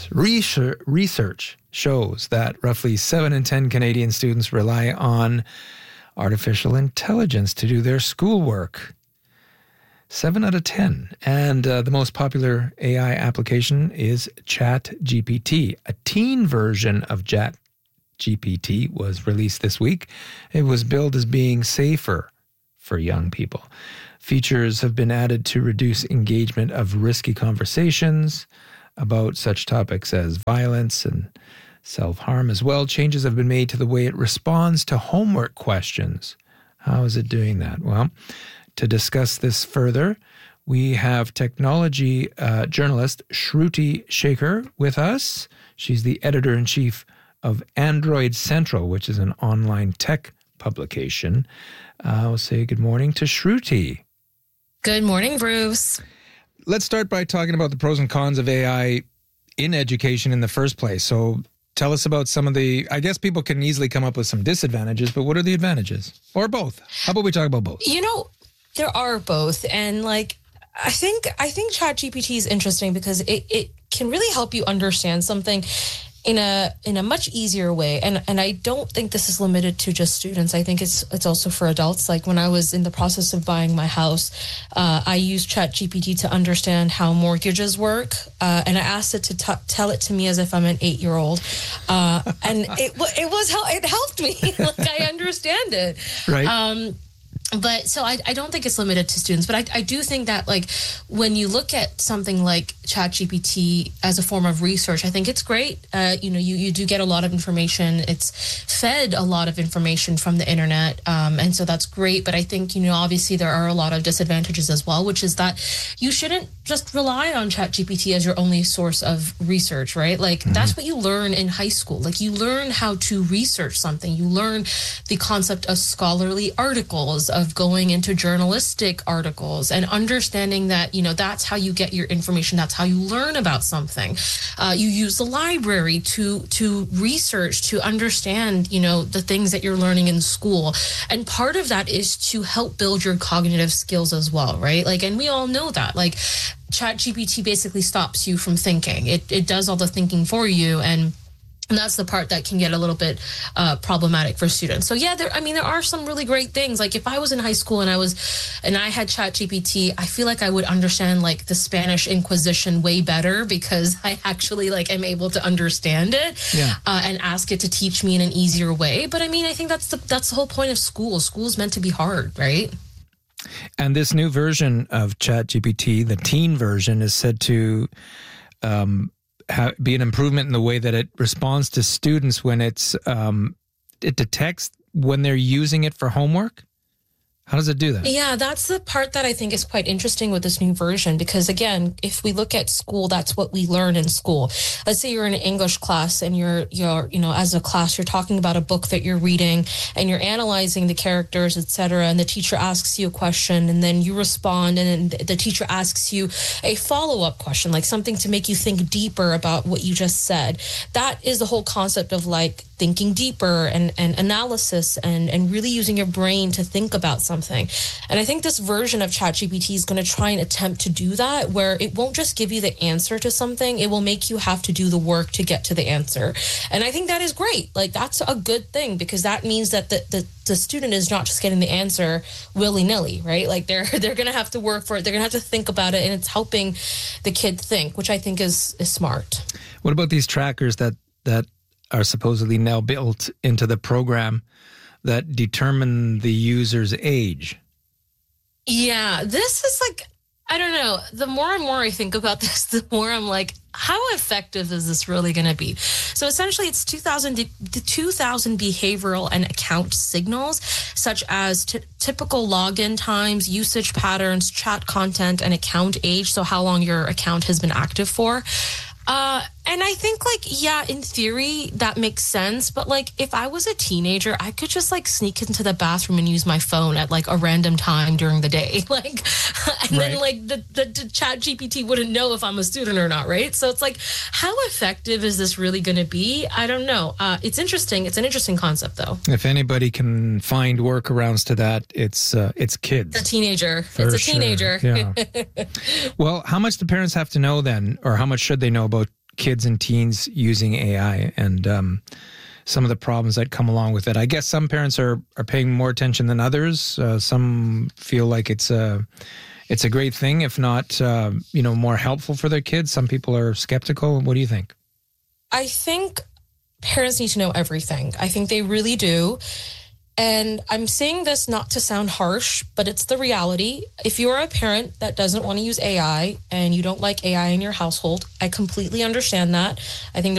Research shows that roughly 7 in 10 Canadian students rely on artificial intelligence to do their schoolwork. 7 out of 10. And the most popular AI application is ChatGPT. A teen version of ChatGPT was released this week. It was billed as being safer for young people. Features have been added to reduce engagement of risky conversations about such topics as violence and self-harm as well. Changes have been made to the way it responds to homework questions. How is it doing that? Well, to discuss this further, we have technology journalist Shruti Shekhar with us. She's the editor-in-chief of Android Central, which is an online tech publication. I'll say good morning to Shruti. Good morning, Bruce. Let's start by talking about the pros and cons of AI in education in the first place. So tell us about some of the, I guess people can easily come up with some disadvantages, but what are the advantages? Or both? How about we talk about both? You know, there are both. And like, I think ChatGPT is interesting because it can really help you understand something in a much easier way. And I don't think this is limited to just students. I think it's also for adults. Like when I was in the process of buying my house, I used ChatGPT to understand how mortgages work. And I asked it to tell it to me as if I'm an 8-year-old. And it helped me. Like I understand it. Right. But so I don't think it's limited to students, but I do think that like when you look at something like ChatGPT as a form of research, I think it's great. You do get a lot of information. It's fed a lot of information from the internet. And so that's great. But I think, obviously there are a lot of disadvantages as well, which is that you shouldn't just rely on ChatGPT as your only source of research, right? Like that's what you learn in high school. Like you learn how to research something. You learn the concept of scholarly articles, of going into journalistic articles and understanding that, that's how you get your information. That's how you learn about something. You use the library to research, to understand, the things that you're learning in school. And part of that is to help build your cognitive skills as well, right? Like, and we all know that, like ChatGPT basically stops you from thinking. It does all the thinking for you. And that's the part that can get a little bit problematic for students. So yeah, there are some really great things. Like if I was in high school and I had ChatGPT, I feel like I would understand like the Spanish Inquisition way better because I actually like am able to understand it and ask it to teach me in an easier way. But I think that's the whole point of school. School's meant to be hard, right? And this new version of ChatGPT, the teen version, is said to be an improvement in the way that it responds to students when it detects when they're using it for homework. How does it do that? Yeah, that's the part that I think is quite interesting with this new version, because again, if we look at school, that's what we learn in school. Let's say you're in an English class and you're as a class, you're talking about a book that you're reading and you're analyzing the characters, etc. And the teacher asks you a question and then you respond, and then the teacher asks you a follow-up question, like something to make you think deeper about what you just said. That is the whole concept of like thinking deeper and analysis and really using your brain to think about something. And I think this version of ChatGPT is going to try and attempt to do that, where it won't just give you the answer to something, it will make you have to do the work to get to the answer. And I think that is great. Like that's a good thing, because that means that the student is not just getting the answer willy-nilly, right? Like they're going to have to work for it. They're going to have to think about it, and it's helping the kid think, which I think is smart. What about these trackers that are supposedly now built into the program that determine the user's age? Yeah, this is like, I don't know. The more and more I think about this, the more I'm like, how effective is this really going to be? So essentially, it's 2,000 behavioral and account signals, such as typical login times, usage patterns, chat content, and account age. So how long your account has been active for. And I think in theory that makes sense. But if I was a teenager, I could just sneak into the bathroom and use my phone at a random time during the day. Then the chat GPT wouldn't know if I'm a student or not. Right. So it's how effective is this really going to be? I don't know. It's interesting. It's an interesting concept though. If anybody can find workarounds to that, it's kids. A teenager. It's a teenager. Yeah. Well, how much do parents have to know then, or how much should they know about kids and teens using AI and some of the problems that come along with it. I guess some parents are paying more attention than others. Some feel like it's a great thing, if not, more helpful for their kids. Some people are skeptical. What do you think? I think parents need to know everything. I think they really do. And I'm saying this not to sound harsh, but it's the reality. If you're a parent that doesn't want to use AI and you don't like AI in your household, I completely understand that. I think